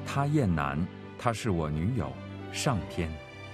他厌男，她是我女友，上篇。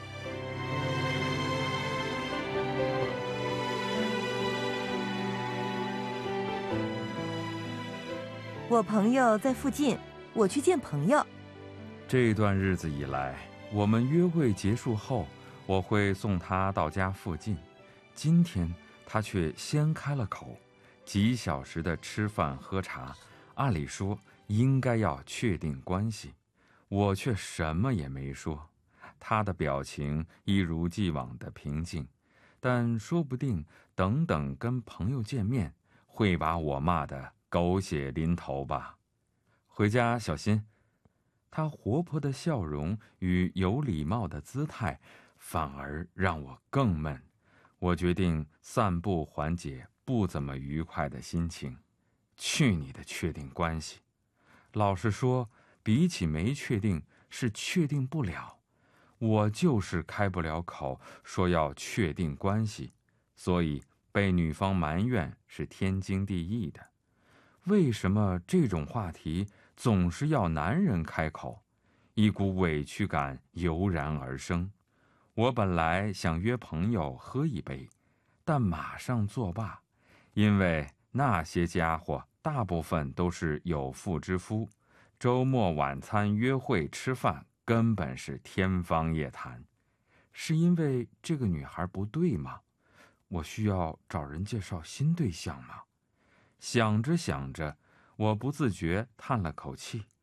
我朋友在附近，我去见朋友。 这段日子以来，我们约会结束后，我会送他到家附近。今天他却先开了口，几小时的吃饭喝茶，按理说应该要确定关系，我却什么也没说。他的表情一如既往的平静，但说不定等等跟朋友见面，会把我骂得狗血淋头吧。回家小心。他活泼的笑容与有礼貌的姿态，反而让我更闷。我决定散步缓解不怎么愉快的心情。去你的确定关系！老实说，比起没确定，是确定不了。我就是开不了口说要确定关系，所以被女方埋怨是天经地义的。为什么这种话题总是要男人开口？一股委屈感油然而生。我本来想约朋友喝一杯，但马上作罢，因为那些家伙大部分都是有妇之夫，周末晚餐约会吃饭根本是天方夜谭。是因为这个女孩不对吗？我需要找人介绍新对象吗？想着想着，我不自觉叹了口气。